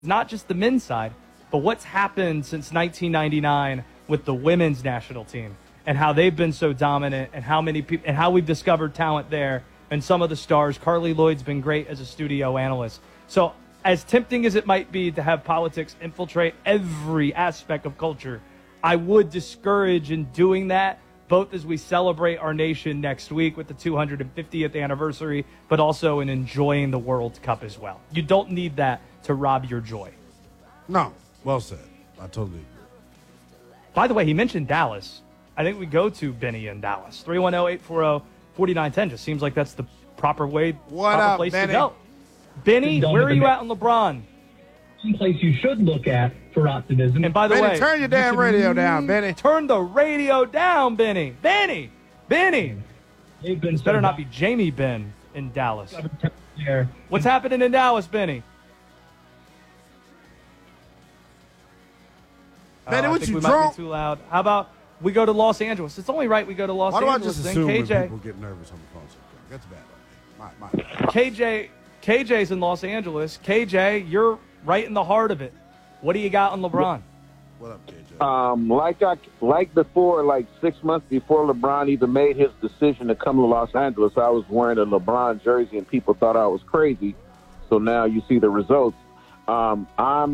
not just the men's side, but what's happened since 1999 with the women's national team and how they've been so dominant and how many people and how we've discovered talent there and some of the stars. Carly Lloyd's been great as a studio analyst. So as tempting as it might be to have politics infiltrate every aspect of culture, I would discourage in doing that, both as we celebrate our nation next week with the 250th anniversary, but also in enjoying the World Cup as well. You don't need that to rob your joy. No, well said. I totally agree. By the way, he mentioned Dallas. I think we go to Benny in Dallas. 310-840-4910. Just seems like that's the proper way, proper place to go. Benny, where are you at on LeBron? Some place you should look at for optimism. And by the way, turn your damn radio down, Benny. Turn the radio down, Benny. Benny. This better not be Jamie Ben in Dallas. What's happening in Dallas, Benny? Benny, what you we drunk? Might be too loud. How about we go to Los Angeles? It's only right we go to Los Angeles. Why do I just assume when KJ, people get nervous on the phone? That's bad. My KJ's in Los Angeles. KJ, you're right in the heart of it. What do you got on LeBron? What up, KJ? Like before, like 6 months before LeBron even made his decision to come to Los Angeles, I was wearing a LeBron jersey and people thought I was crazy. So now you see the results. I'm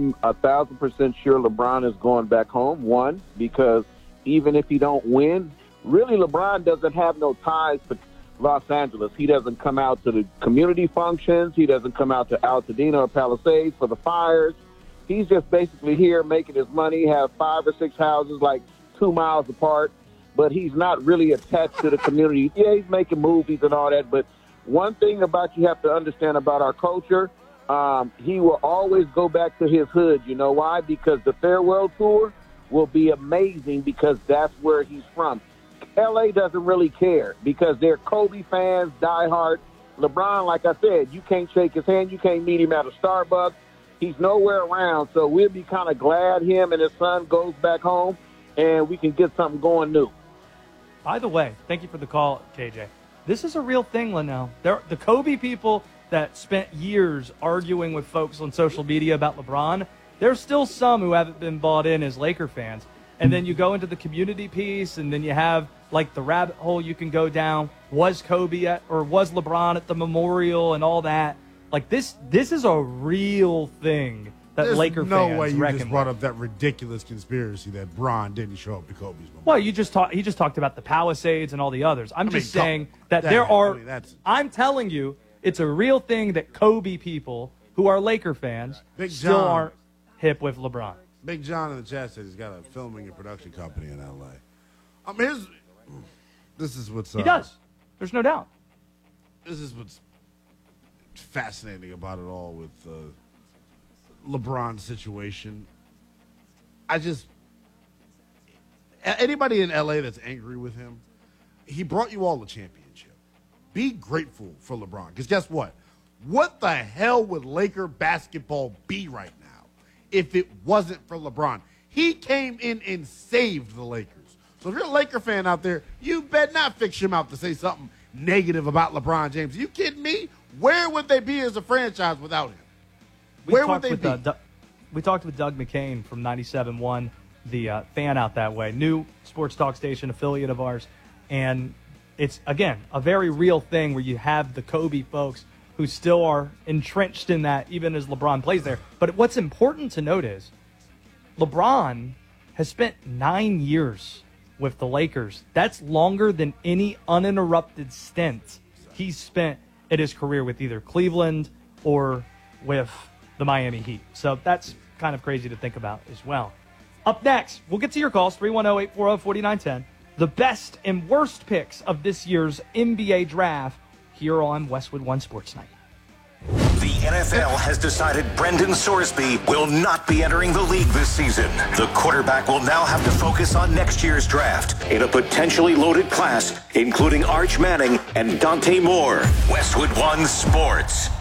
1,000% sure LeBron is going back home. One, because even if he don't win, really LeBron doesn't have no ties to Los Angeles. He doesn't come out to the community functions. He doesn't come out to Altadena or Palisades for the fires. He's just basically here making his money, have 5 or 6 houses like 2 miles apart, but he's not really attached to the community. Yeah, he's making movies and all that, but one thing about you have to understand about our culture, he will always go back to his hood. You know why? Because the farewell tour will be amazing because that's where he's from. L.A. doesn't really care because they're Kobe fans, diehard. LeBron, like I said, you can't shake his hand. You can't meet him at a Starbucks. He's nowhere around, so we'll be kind of glad him and his son goes back home and we can get something going new. By the way, thank you for the call, KJ. This is a real thing, Linnell. The Kobe people that spent years arguing with folks on social media about LeBron, there's still some who haven't been bought in as Laker fans. And then you go into the community piece, and then you have, like, the rabbit hole you can go down. Was Kobe or was LeBron at the memorial and all that? Like, this is a real thing that There's Laker fans reckon. No way you just brought up that ridiculous conspiracy that Bron didn't show up to Kobe's memorial. Well, he just talked about the Palisades and all the others. I'm just saying that there are I'm telling you, it's a real thing that Kobe people who are Laker fans still aren't hip with LeBron. Big John in the chat said he's got a filming and production company in L.A. This is what's... he does. There's no doubt. This is what's fascinating about it all with LeBron's situation. Anybody in L.A. that's angry with him, he brought you all a championship. Be grateful for LeBron. Because guess what? What the hell would Laker basketball be right now if it wasn't for LeBron? He came in and saved the Lakers. So if you're a Laker fan out there, you better not fix your mouth to say something negative about LeBron James. Are you kidding me? Where would they be as a franchise without him? Where would they be? We talked with Doug McCain from 97.1, the fan out that way, new sports talk station affiliate of ours. And it's, again, a very real thing where you have the Kobe folks who still are entrenched in that even as LeBron plays there. But what's important to note is LeBron has spent 9 years with the Lakers. That's longer than any uninterrupted stint he's spent in his career with either Cleveland or with the Miami Heat. So that's kind of crazy to think about as well. Up next, we'll get to your calls, 310-840-4910. The best and worst picks of this year's NBA draft here on Westwood One Sports Night. The NFL has decided Brendan Sorsby will not be entering the league this season. The quarterback will now have to focus on next year's draft in a potentially loaded class, including Arch Manning and Dante Moore. Westwood One Sports.